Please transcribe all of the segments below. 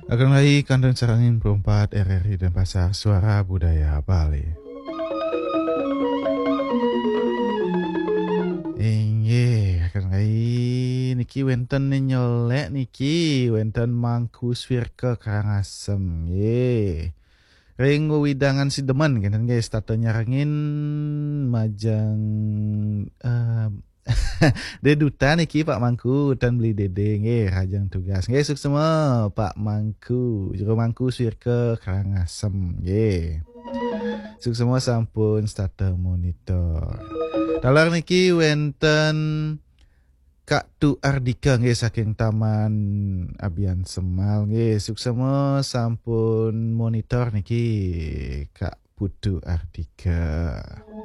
Akan lagi kandang sarangin perempat RRI dan Pasar Suara Budaya Bali. Akan lagi niki wenten nyolek niki wenten mangku swirke Karangasem. Ring widangan si demen kan guys, tata nyarangin majang Deduta niki Pak Mangku dan beli dede nggih rajang tugas. Nggih sukses semua Pak Mangku. Jero Mangku Swirke Karangasem nggih. Sukses semua sampun starter monitor. Dalar niki wenten Kak Tu Ardika nggih saking Taman Abian Semal nggih. Sukses semua sampun monitor niki Kak Putu Ardika.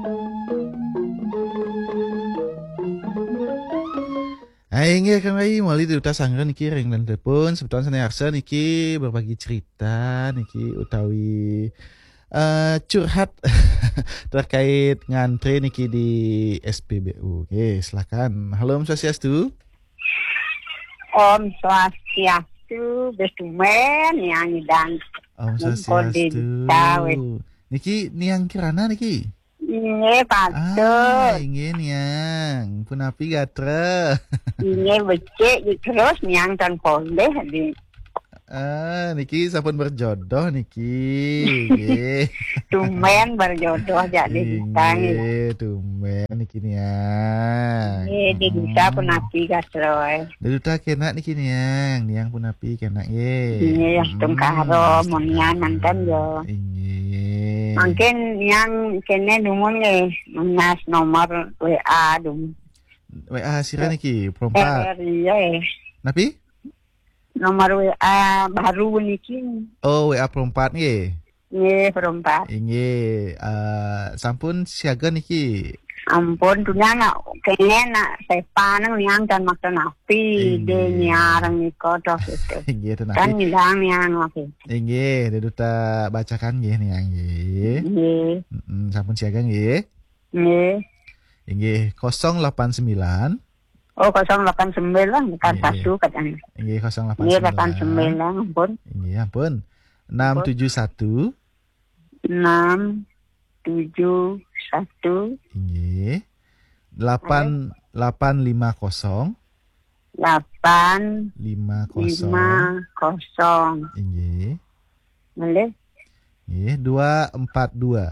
Nggih kan lagi mali duta sangren niki ring dan telepon sebetulnya sana Arsa niki berbagi cerita niki utawi curhat terkait ngantri niki di SPBU. Oke, silakan. Halo Om Swastiastu. Om Swastiastu, bestumen yang dan Om Swastiastu. Niki niang kirana niki? Ini patut. Ini niang punapi gatra. Ini becek terus niang tan boleh di. Niki sampun berjodoh niki. Tumen berjodoh jadi ditang. Tumen niki niang. Di duta punapi gatra. Di duta kena niki niang punapi kena Ini tungkaro monian nantan yo. Mungkin yang kene dumun mas nomor WA dum. WA sira niki perempat. Iya. Napi? Nomor WA baru niki. Oh, WA perempat nggih. Nggih, perempat. Nggih, sampun siaga niki. Ampun dunya nak kene nak sepa nang yang dan makan api de nyarang niko tos itu. Nggih, tenan. Kan ngilang yang oke. Nggih, deduta bacakan nggih nggih. Nggih. Sampun siaga nggih. Nggih. Nggih, 089. Oh, 089 bukan pasu katanya. Nggih, 089. Nggih, 89 ampun. Nggih, ampun. 671 671 nggih. 8850 850 nggih. Boleh? Nggih, 242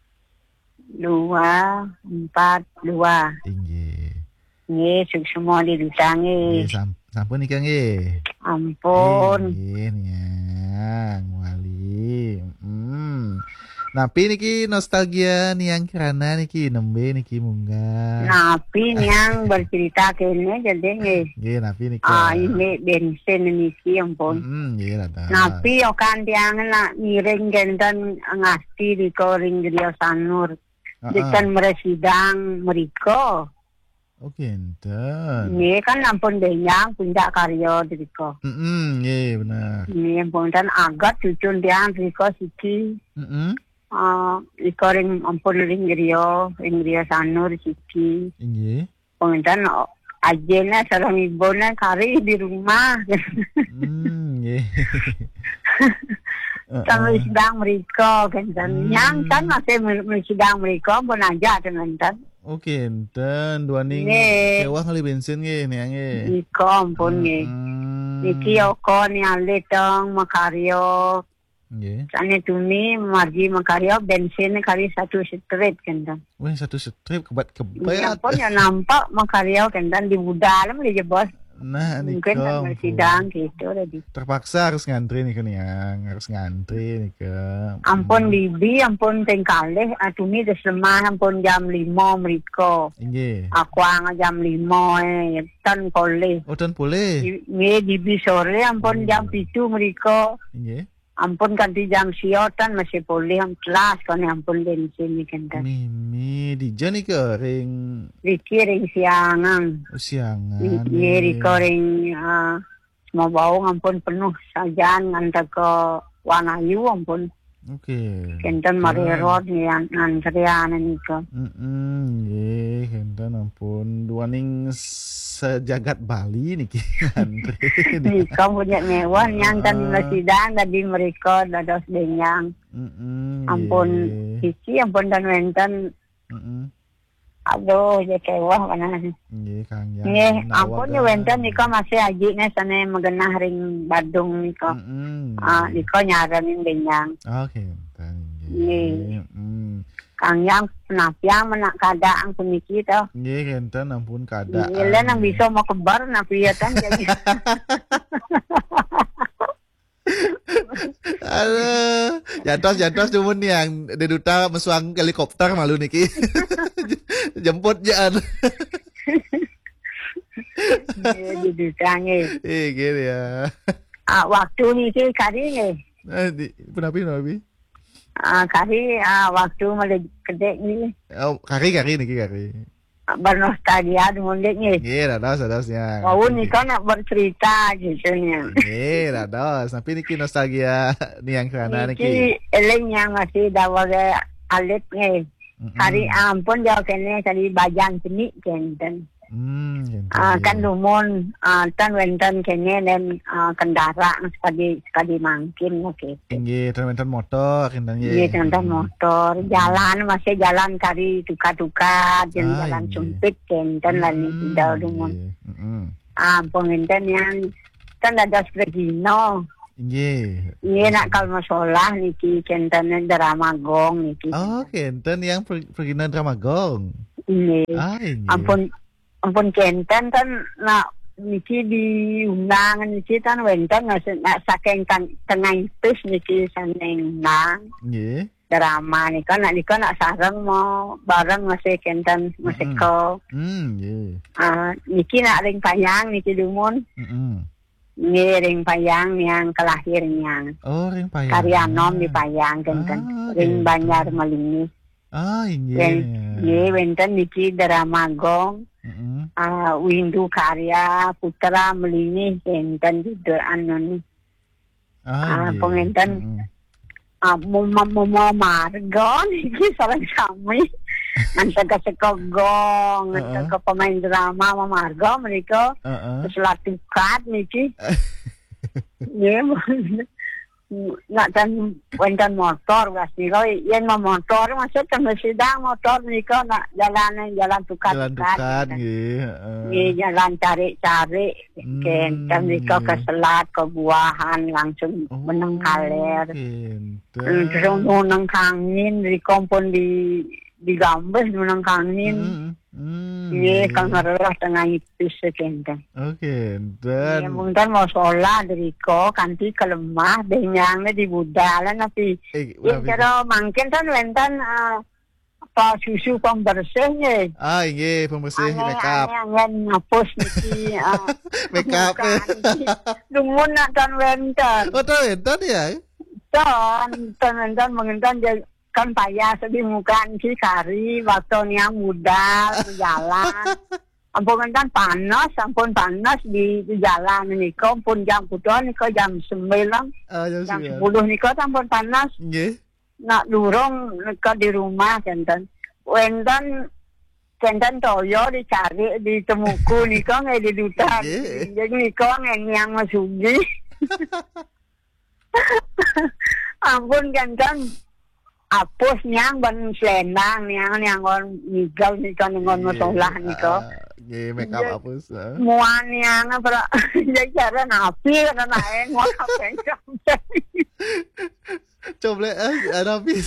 nggih. Nggih, semua didutangi. Nggih, sampun iki nggih. Ampun. Nggih, niang wali. Napi niki nostalgia niang kirana niki nembe niki munggah. Napi niang bercerita kene jadi nggih. Nggih, napi niki. Ini bensin niki ampun. Nggih rada. Napi okan tiang nak miring gentan ngasti di koring Gria Sanur. Dikan meresidang meriko. Oke, enten. Nggih kan ampun denyang puncak karya diriko. Nggih bener. Nggih ampun dan agak cucun tiang diriko siki. Ikoring ampun ring Gria Sanur siki. Nggih. Pengentan ajena sareng ibuna kari di rumah. Nggih. Sampai sedang mereka kan yang kan masih sedang mereka pun aja dengan kan. Oke, enten dua ning sewa kali bensin nggih niange. Iko ampun nggih. Iki oko ni ale tong makaryo. Nggih. Sane tumi margi makaryo bensin kali satu strip kan. Wah, satu strip kebat. Ya pun ya nampak makaryo kan di budal di jebos. Nah, mungkin kan sidang gitu tadi. Terpaksa harus ngantri nih kan yang harus ngantri nih ke. Ampun bibi, ampun tengkale, atumi deslemah ampun jam 5 mereka. Nggih. Aku jam 5 tan boleh. Oh, tan boleh. Nggih bibi sore ampun jam 7 mereka. Nggih. Ampun ganti jam siotan masih boleh kelas kan ampun bensin kan. Mimi di jani ke ring. Ring siangan. Oh, siangan. Nggih ring semua bau ampun penuh sajan ngantar ke Wanayu ampun. Oke. Kenten marerot nian antrean nika. Nggih, kenten ampun duaning sejagat Bali niki antre. Nika punya mewah nyantan sidang tadi mereka dados denyang. Ampun sisi ampun dan wenten. Aduh, ya kewah mana. Nggih, Kang Yang. Nggih, ampun ya wenten nika masih ajine sane megenah ring Badung nika. Nika nyaranin denyang. Oke, nggih. Kang Yang penapiang menak kadang puniki to. Nggih, kenten ampun kadang. Nggih, nang bisa mau kebar napiatan jadi. Aduh, jantos cuman yang di duta mesuang helikopter malu niki. Jemput jaan. Di duta nggih. Gitu ya. Waktu niki kari nggih. Penapi. Kari waktu mulai gede nggih. Oh, kari niki kari. Bernostalgia mundik nggih. Nggih, dados-dadosnya. Mau nika nak bercerita gitu nya. Nggih, dados. Tapi niki nostalgia niang kerana niki. Niki eling yang masih dawage alit nggih. Hari ampun jauh kene tadi bajang seni kenten. Kan lumun tan wenten kene dan kendaraan sekali mangkin oke. Nggih, wenten motor kenten nggih. Nggih, wenten motor, jalan masih jalan kari tuka-tuka jalan sempit kenten lan tidak lumun. Ampun enten yang kan ada Regino. Nggih. Nggih nak kalau masalah niki kenten drama gong niki. Oh, kenten yang perginan Ramagong. Nggih. Ampun kenten kan nak niki diundang niki kan wenten nak saking tengah ipis niki saneng nang. Nggih. Drama nika nak sareng mau bareng masih kenten masih ko. Nggih. Niki nak ring payang niki dumun. Nggih, ring payang yang kelahirnya. Oh, ring payang. Karyanom di payang kenten. Ring Banjar Melini. Nggih. Nggih, wenten niki drama gong. Windu karya putra Melini kenten di anon. Pengenten mau marga niki sareng sami. Antara sekogong, antara pemain drama memarga mereka terus latihan niki. Ya, nak dan wenten motor pasti kau yang motor masuk ke sidang motor mereka nak jalan tukat. Jalan cari kan mereka ke selat ke buahan langsung menang kaler. Terus menang kangin di kompon di gambes menang kangin. Iya, kang harus tengah ipis sekenten. Dan mungkin mau sholat dari ko kanti kelemah benyangnya di budalan tapi kira mungkin kan wenten apa susu pembersihnya. Iya, pembersih makeup. Aneh ngapus niki makeup. Dumun nak kan wenten. Oh, tahu wenten ya? Wenten mengentan kan payah sedih mukaan si kari waktu yang muda jalan ampun kan ampun panas di jalan niko pun jam putus niko jam 9 jam 10 niko ampun panas nak durung niko di rumah kenten toyo dicari ditemuku niko nggak di duta jadi niko yang masugi ampun kenten apus nyang ban selendang nyang on migal nika ngon masalah nika. Nggih, make up apus. Muan nyang apa jadi cara napi kana nae ngol apa coba napi.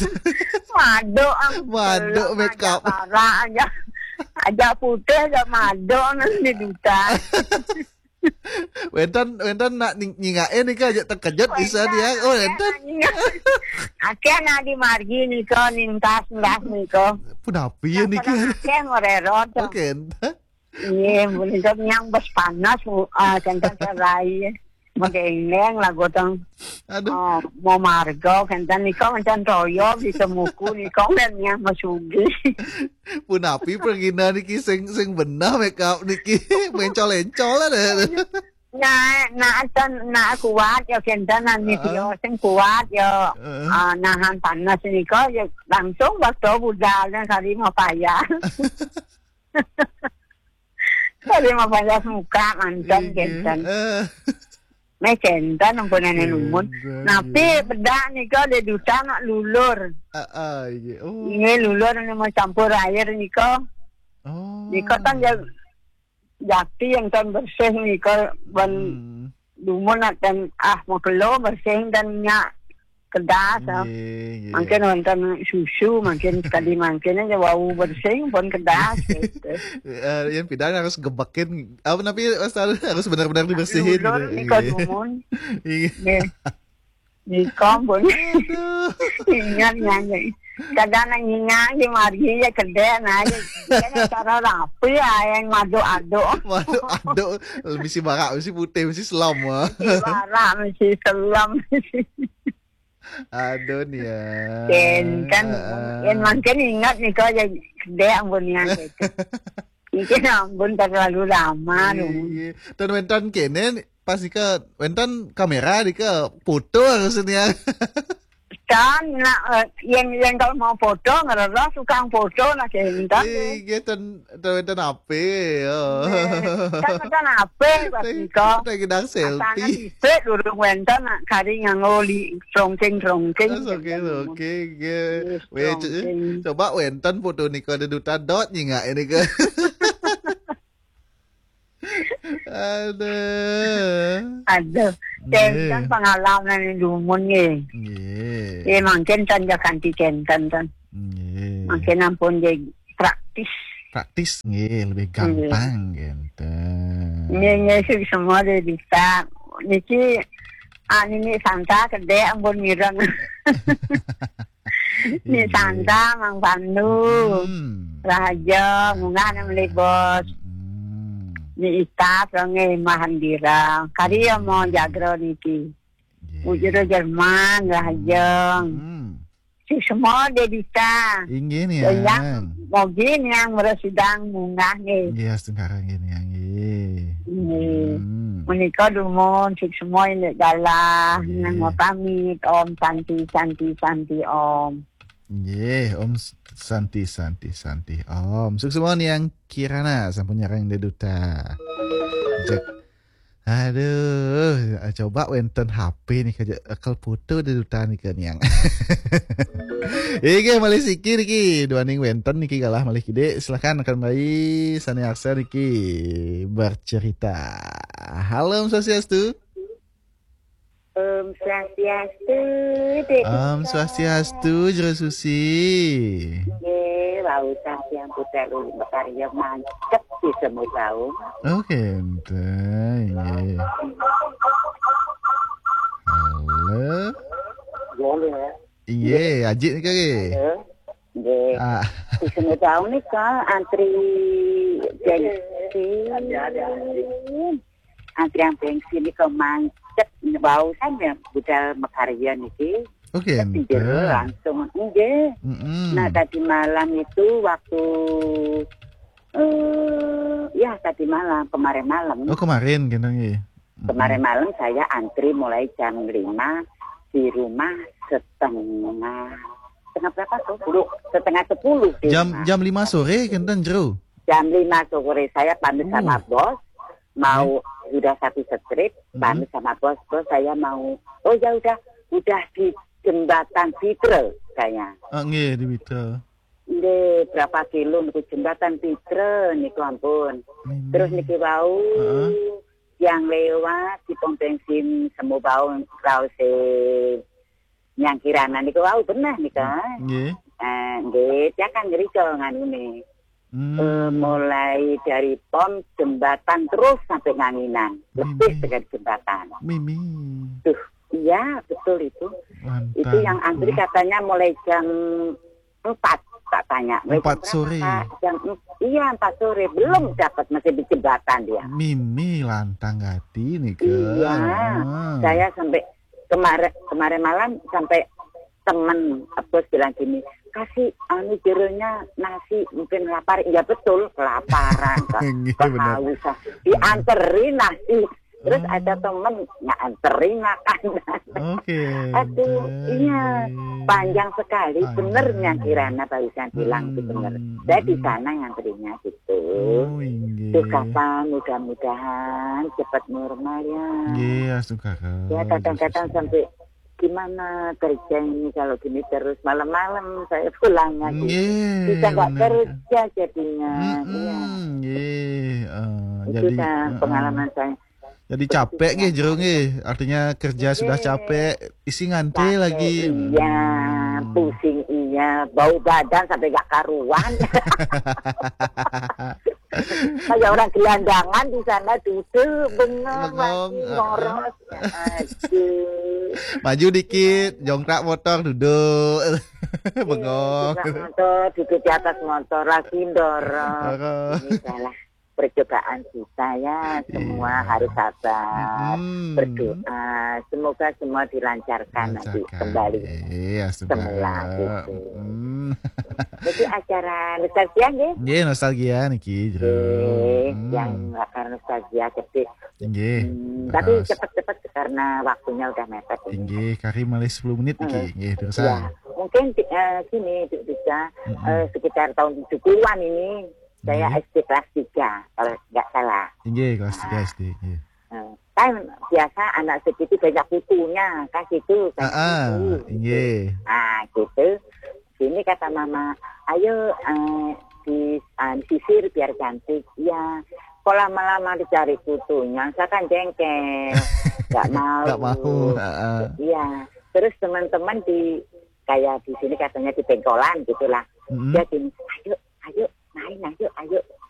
Mado make up. Aja putih aja mado nanti duta. Wenten nak nyingae nika aja terkejut bisa dia. Oh, wenten. Akeh na di margi nika nintas nika. Punapi ya nika. Akeh ngorerot. Oke. Iya, boleh yang bos panas kenten serai. Mageleng lah gotong. Mau marga kenten nika kenten toyo ditemuku nika yang masugi. Punapi pergina niki sing benah make up niki mencol-encol ada. Nah kuat ya kendanan video sing kuat ya nahan panas nika ya langsung waktu budalnya kali mau payah. Kali mau payah muka mantan kendan. May kendan ang punan lumun. Napi bedak nika de duta nak lulur. Ini lulur ni mau campur air nika. Nika kan ya Jakti yang tan bersih nika ban lumun dan mau kelo bersih dan nyak kedas. Mungkin wonten susu, mungkin kali mungkin aja wau bersih pun kedas. Yang pidang harus gebakin apa tapi harus benar-benar dibersihin. Nika lumun. Nika pun. Ingat nyanyi. Kadang ngingat di margi ya kedai aja. Kayaknya cara rapi yang madu-aduk. Madu-aduk. Mesti barak, mesti putih, mesti selam. Barak, mesti selam. Aduh nih ya. Kan makin ingat nih kau jadi kedai ambunnya gitu. Ini ambun terlalu lama. Dan wentan kene pas nika wentan kamera nika foto harusnya. Kan yang kalau mau foto nggak suka foto lah kendan. Iya dan apa? Kan apa nika? Kita gedang selfie. Asal dulu wentan kari ngoli trongking. Oke. Coba wentan foto nika ada duta dot nggak ini ke? Aduh. Kentan pengalaman ini lumun ye. Makin tanda kanti kentan tan. Makin ampun jadi praktis. Praktis lebih gampang kentan. Ini semua dia bisa. Niki ini santa kedai ampun mirang. Ini santa mang pandu. Raja mungana melibos. Ni istaf rangai mahandira kariya mau jagro niki ujuro Jerman rahajeng si semua dia bisa ingin ya mau gini yang meresidang munggah nih iya sekarang ini yang menikah dumon si semua ini galah yang mau pamit om santi om Om Santi Om sukses yang kirana sampun nyarang de duta. Aduh, coba wenten HP nih kerja akal foto de duta nih kan yang. Iki malih sikir iki duaning wenten niki galah malih kide silakan akan bayi Sani Aksa niki bercerita. Halo Om Swastiastu. Om Swastiastu. Om Swastiastu, Jero Susi. Laut yang putar berkarya mantep di semua tahun. Oke, ente. Halo. Boleh. Iya, Ajit nih kaki. Iya. Di semua tahun nih kak antri bensin. Antrian bensin ini kau mantep bau kan budal mekarya nih. Oke, langsung enggak. Nah tadi malam itu waktu tadi malam kemarin malam. Oh kemarin gini. Kemarin malam saya antri mulai jam 5 di rumah setengah berapa tuh? Setengah 10. Jam 5 sore kenten Jero. Jam 5 sore saya pamit sama bos. Mau udah satu strip, pamit sama bos saya mau. Oh ya udah di Jembatan Pitre kayaknya. Nggih di Pitre. Nggih, berapa kilo niku Jembatan Pitre niku ampun. Terus niki wau yang lewat di pom bensin semu bau rause yang kirana niku wau bener nika. Nggih. Nggih, ya kan ngerico nganune. Mulai dari pom jembatan terus sampai Nganginan. Lebih dengan jembatan. Mimi. Tuh. Iya, betul itu. Mantap. Itu yang antri katanya mulai jam 4, tak tanya. 4 sore. Iya, 4 sore. Belum dapat, masih di jembatan dia. Mimi lantang hati nih ke. Iya. Saya sampai kemarin malam sampai temen bos bilang gini, kasih jeronya nasi mungkin lapar. Iya betul, kelaparan. Kehausan. Dianterin nasi Terus ada temen nganterin makanan. Aduh, iya panjang sekali. Benernya Kirana barusan bilang itu bener. Saya di sana nganterinnya gitu. Tuh kapan mudah-mudahan cepat normal ya. Iya, suka. Ya kadang-kadang sampai gimana kerja ini kalau gini terus malam-malam saya pulang lagi. Bisa nggak kerja jadinya. Itu pengalaman saya. Jadi capek nggih jero nggih. Artinya kerja sudah capek, isi ngante lagi. Iya, pusing iya, bau badan sampai gak karuan. Kayak orang gelandangan di sana duduk bengong ngoros. Maju dikit, jongkrak motor duduk. Bengong. Motor duduk di atas motor lagi dorong. Ini salah percobaan kita ya, semua harus sabar, berdoa, semoga semua dilancarkan nanti kembali semula gitu. Jadi acara nostalgia nggih? Nggih, nostalgia niki yang karena nostalgia gede. Tapi cepat-cepat karena waktunya udah mepet. Nggih, kari malih 10 menit niki, nggih tersa. Ya, mungkin sini bisa sekitar tahun 70-an ini. Saya SD kelas 3, kalau nggak salah. Nggih, kelas 3 SD. Kan biasa anak segitu banyak putunya, kan gitu. Nggih. Nah, gitu. Sini kata mama, ayo disisir biar cantik. Ya, kok lama-lama dicari putunya, saya kan jengkel. Nggak mau. Nggak mau. Iya. Terus teman-teman kayak di sini katanya di pengkolan gitulah. Dia gini, ayo. Ayo,